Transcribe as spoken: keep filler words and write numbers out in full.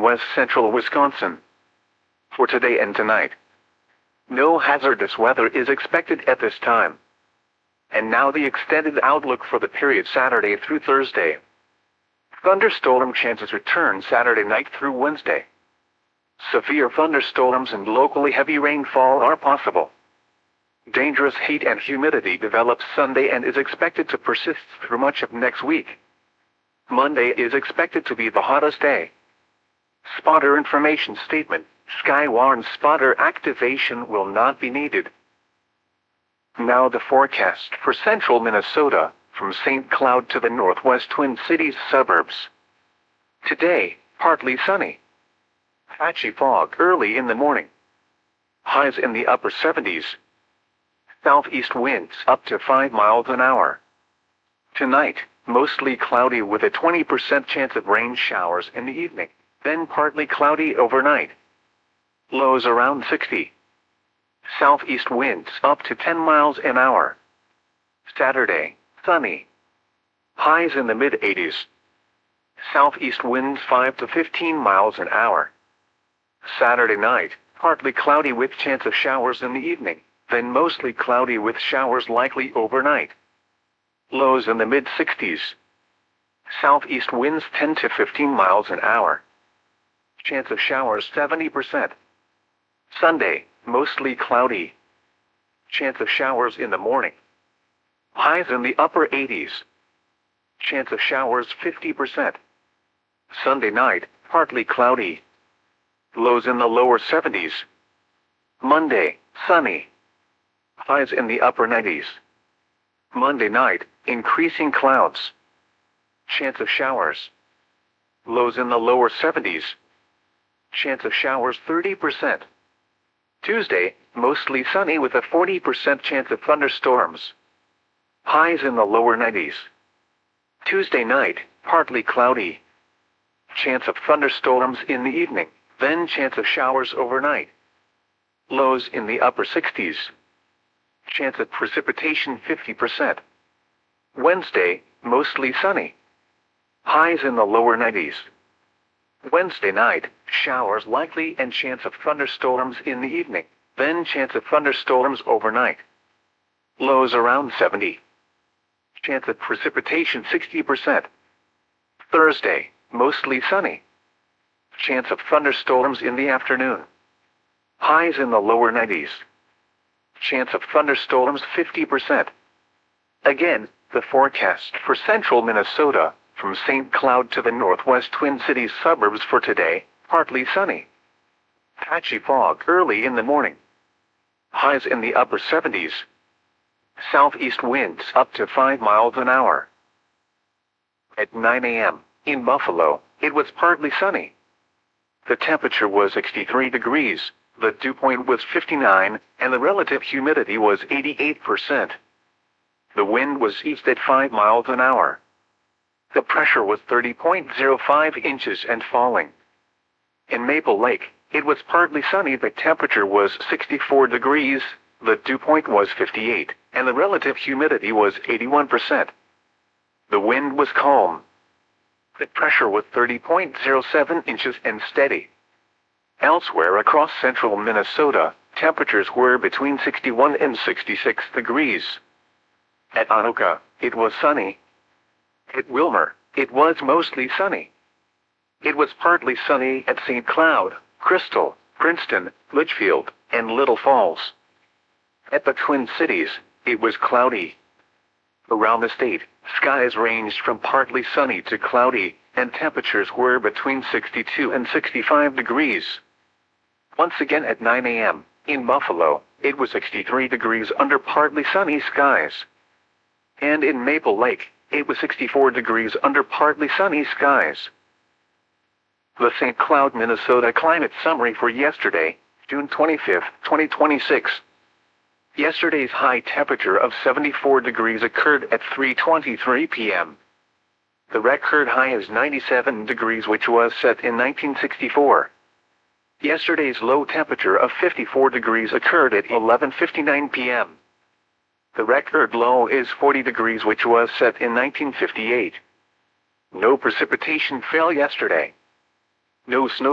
west central Wisconsin. For today and tonight, no hazardous weather is expected at this time. And now the extended outlook for the period Saturday through Thursday. Thunderstorm chances return Saturday night through Wednesday. Severe thunderstorms and locally heavy rainfall are possible. Dangerous heat and humidity develops Sunday and is expected to persist through much of next week. Monday is expected to be the hottest day. Spotter information statement: Sky warns spotter activation will not be needed. Now the forecast for central Minnesota, from Saint Cloud to the northwest Twin Cities suburbs. Today, partly sunny. Patchy fog early in the morning. Highs in the upper seventies. Southeast winds up to five miles an hour. Tonight, mostly cloudy with a twenty percent chance of rain showers in the evening, then partly cloudy overnight. Lows around sixty. Southeast winds up to ten miles an hour. Saturday, sunny. Highs in the mid eighties. Southeast winds five to fifteen miles an hour. Saturday night, partly cloudy with chance of showers in the evening, then mostly cloudy with showers likely overnight. Lows in the mid sixties. Southeast winds ten to fifteen miles an hour. Chance of showers seventy percent. Sunday, mostly cloudy. Chance of showers in the morning. Highs in the upper eighties. Chance of showers fifty percent. Sunday night, partly cloudy. Lows in the lower seventies. Monday, sunny. Highs in the upper nineties. Monday night, increasing clouds. Chance of showers. Lows in the lower seventies. Chance of showers thirty percent. Tuesday, mostly sunny with a forty percent chance of thunderstorms. Highs in the lower nineties. Tuesday night, partly cloudy. Chance of thunderstorms in the evening, then chance of showers overnight. Lows in the upper sixties. Chance of precipitation fifty percent. Wednesday, mostly sunny. Highs in the lower nineties. Wednesday night, showers likely and chance of thunderstorms in the evening, then chance of thunderstorms overnight. Lows around seventy. Chance of precipitation sixty percent. Thursday, mostly sunny. Chance of thunderstorms in the afternoon. Highs in the lower nineties. Chance of thunderstorms fifty percent. Again, the forecast for central Minnesota, from Saint Cloud to the northwest Twin Cities suburbs for today, partly sunny. Patchy fog early in the morning. Highs in the upper seventies. Southeast winds up to five miles an hour. At nine a m, in Buffalo, it was partly sunny. The temperature was sixty-three degrees, the dew point was fifty-nine, and the relative humidity was eighty-eight percent. The wind was east at five miles an hour. The pressure was thirty point zero five inches and falling. In Maple Lake, it was partly sunny. The temperature was sixty-four degrees, the dew point was fifty-eight, and the relative humidity was eighty-one percent. The wind was calm. The pressure was thirty point zero seven inches and steady. Elsewhere across central Minnesota, temperatures were between sixty-one and sixty-six degrees. At Anoka, it was sunny. At Wilmer, it was mostly sunny. It was partly sunny at Saint Cloud, Crystal, Princeton, Litchfield, and Little Falls. At the Twin Cities, it was cloudy. Around the state, skies ranged from partly sunny to cloudy, and temperatures were between sixty-two and sixty-five degrees. Once again at nine a m, in Buffalo, it was sixty-three degrees under partly sunny skies. And in Maple Lake, it was sixty-four degrees under partly sunny skies. The Saint Cloud, Minnesota climate summary for yesterday, June twenty-fifth, twenty twenty-six. Yesterday's high temperature of seventy-four degrees occurred at three twenty-three p m The record high is ninety-seven degrees, which was set in nineteen sixty-four. Yesterday's low temperature of fifty-four degrees occurred at eleven fifty-nine p m The record low is forty degrees, which was set in nineteen fifty-eight. No precipitation fell yesterday. No snow